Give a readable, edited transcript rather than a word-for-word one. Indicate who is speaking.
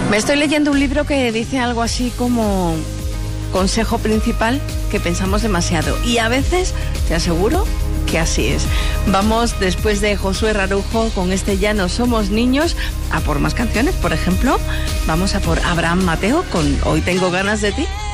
Speaker 1: Me estoy leyendo un libro que dice algo así como consejo principal, que pensamos demasiado. Y a veces, te aseguro, que así es. Vamos, después de Josué Rarujo, con este Ya no somos niños, a por más canciones. Por ejemplo, vamos a por Abraham Mateo con Hoy tengo ganas de ti.